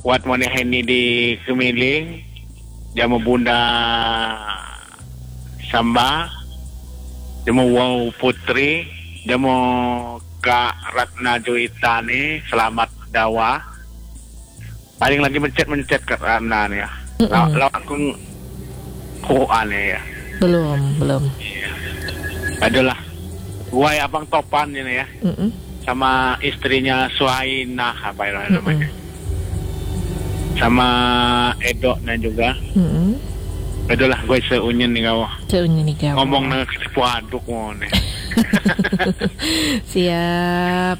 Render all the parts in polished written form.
buat Moni Henny di Kemiling, jamu Bunda Samba, jamu Wow Putri, jamu Kak Ratna Joitani, selamat dawa. Paling lagi mencet ke Ratna nih ya. Lalu aku aneh ya. Belum. Iya. Adalah Guai Abang Topan ini ya. Sama istrinya Suhaina apa namanya. Sama Edoknya juga. Adalah gue seunyen nih kau. Ngomong nang kepuaduk nih. Siap.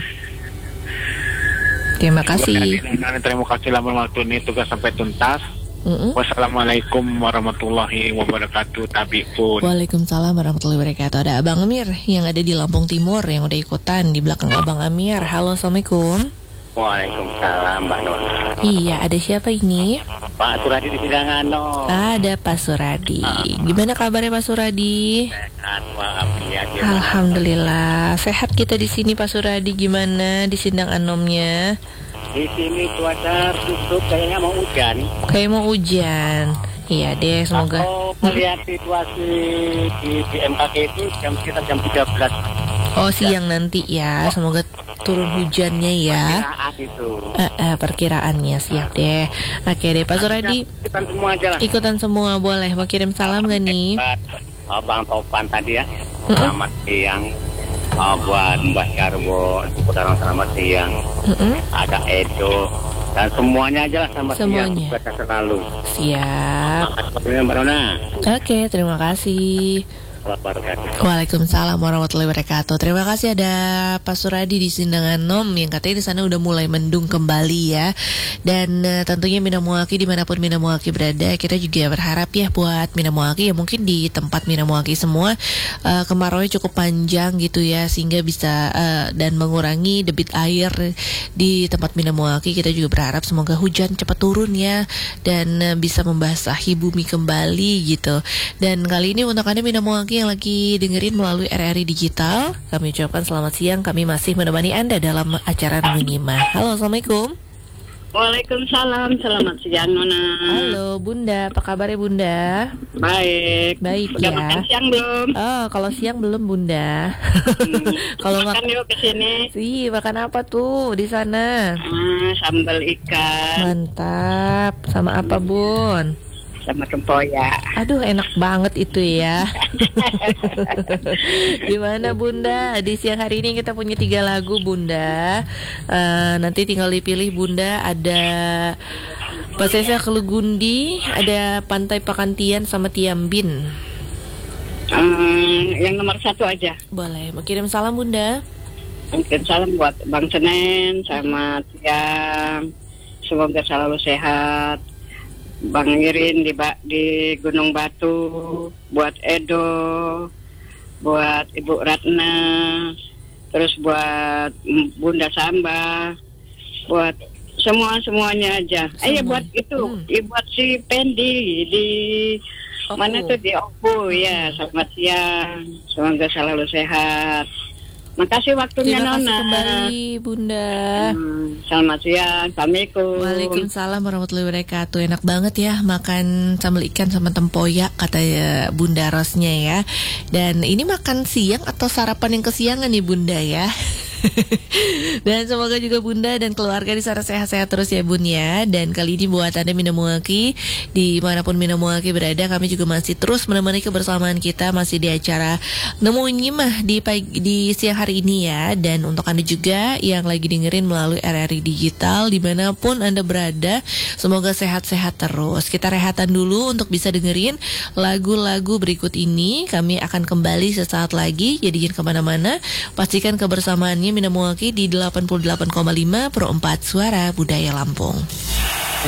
Terima kasih. Terima kasih lama waktu ini tugas sampai tuntas. Wassalamualaikum warahmatullahi wabarakatuh. Tabi'un. Waalaikumsalam warahmatullahi wabarakatuh. Ada Abang Amir yang ada di Lampung Timur yang udah ikutan di belakang Abang Amir. Halo, assalamualaikum. Waalaikumsalam Mbak Nona. Iya, ada siapa ini? Pak Suradi di Sidangan. Ada Pak Suradi. Gimana kabarnya Pak Suradi? Sehat walafiat. Alhamdulillah, sehat kita di sini Pak Suradi. Gimana di Sindang Anomnya? Di sini cuaca tutup, kayaknya mau hujan. Kayak mau hujan. Iya deh, semoga. Aku melihat situasi di BMKG itu sekitar jam 13. Oh, siang nanti ya. Semoga turun hujannya ya. Perkiraan itu. Perkiraannya siap deh. Oke deh Pak Suradi. Ikutan semua aja lah. Ikutan semua boleh. Mau kirim salam gak nih? Bang Topan tadi ya. Selamat siang. Buat Mbak Jarwo, selamat siang. Ada Edo dan semuanya aja lah selamat siang. Kita selalu. Siap. Terima kasih Mbak Nona. Oke, terima kasih. Waalaikumsalam warahmatullahi wabarakatuh. Terima kasih ada Pak Suradi di Sindangan Nom yang katanya di sana udah mulai mendung kembali ya. Dan tentunya Minamoaki dimanapun Minamoaki berada, kita juga berharap ya buat Minamoaki ya mungkin di tempat Minamoaki semua kemaraunya cukup panjang gitu ya sehingga bisa dan mengurangi debit air di tempat Minamoaki. Kita juga berharap semoga hujan cepat turun ya dan bisa membasahi bumi kembali gitu. Dan kali ini untuk Anda Minamoaki yang lagi dengerin melalui RRI Digital, kami ucapkan selamat siang. Kami masih menemani Anda dalam acara Menyimak. Halo, assalamualaikum. Waalaikumsalam, selamat siang Nona. Halo Bunda, apa kabarnya Bunda? Baik Udah ya. Makan siang belum? Oh, kalau siang belum Bunda. Kalau makan yuk kesini. Makan apa tuh di sana? Sambal ikan. Mantap. Sama apa Bun? Sama tempoyak. Aduh, enak banget itu ya. Gimana Bunda? Di siang hari ini kita punya 3 lagu Bunda. Nanti tinggal dipilih Bunda. Ada Pasesa Kelugundi, ada Pantai Pakantian sama Tiambin. Yang nomor 1 aja. Boleh. Mau kirim salam Bunda? Kirim salam buat Bang Senen sama Tiang. Semoga selalu sehat. Bang Irin di Gunung Batu, buat Edo, buat Ibu Ratna, terus buat Bunda Samba, buat semuanya aja. Buat itu, buat si Pendi di mana tuh di Oku ya. Selamat siang, semoga selalu sehat. Makasih waktunya Nona. Terima kasih kembali Bunda. Selamat siang. Assalamualaikum. Waalaikumsalam warahmatullahi wabarakatuh. Enak banget ya makan sambal ikan sama tempoyak kata Bunda Rosnya ya. Dan ini makan siang atau sarapan yang kesiangan nih Bunda ya. Dan semoga juga Bunda dan keluarga di sana sehat-sehat terus ya Bun ya. Dan kali ini buat Anda Minamoaki dimanapun Minamoaki berada, kami juga masih terus menemani kebersamaan kita masih di acara Nemu Nyimah di siang hari ini ya. Dan untuk Anda juga yang lagi dengerin melalui RRI Digital dimanapun Anda berada, semoga sehat-sehat terus. Kita rehatan dulu untuk bisa dengerin lagu-lagu berikut ini. Kami akan kembali sesaat lagi, jadi jangan kemana-mana. Pastikan kebersamaannya Minamoaki di 88,5 Pro 4 Suara Budaya Lampung.